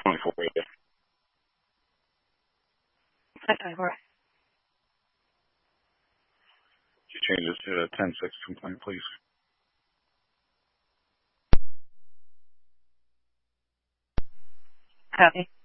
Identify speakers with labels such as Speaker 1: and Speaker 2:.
Speaker 1: 24 radio.
Speaker 2: Hi, Ivor.
Speaker 1: She changes to 10-6 complaint, please.
Speaker 2: Copy.